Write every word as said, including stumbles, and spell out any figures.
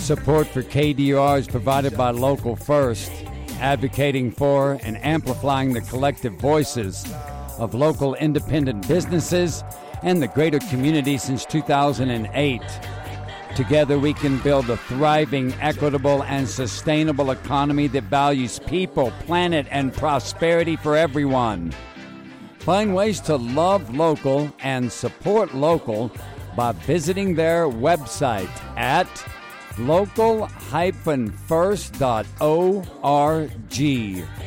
Support for K D R is provided by Local First, advocating for and amplifying the collective voices of local independent businesses and the greater community since two thousand eight. Together we can build a thriving, equitable, and sustainable economy that values people, planet, and prosperity for everyone. Find ways to love local and support local by visiting their website at local dash first dot org.